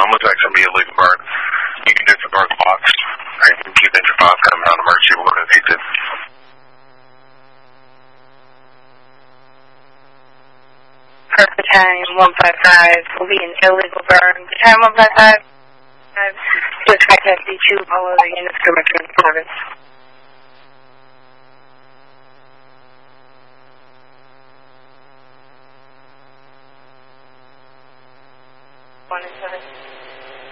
looks like somebody illegal burn. You can disregard the box. Right? You can keep engine 5 coming on emergency. We're going to fix it. Battalion 155 will be an illegal burn. Battalion 155, dispatch SD2, follow the units to return to service. 1 and 7.